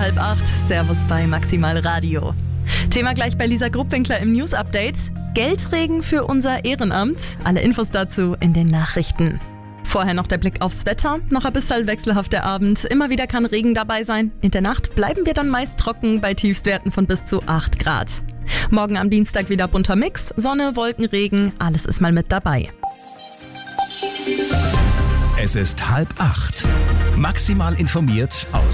7:30. Servus bei Maximal Radio. Thema gleich bei Lisa Gruppwinkler im News Update. Geldregen für unser Ehrenamt. Alle Infos dazu in den Nachrichten. Vorher noch der Blick aufs Wetter. Noch ein bisschen wechselhaft der Abend. Immer wieder kann Regen dabei sein. In der Nacht bleiben wir dann meist trocken bei Tiefstwerten von bis zu 8 Grad. Morgen am Dienstag wieder bunter Mix. Sonne, Wolken, Regen. Alles ist mal mit dabei. Es ist 7:30. Maximal informiert aus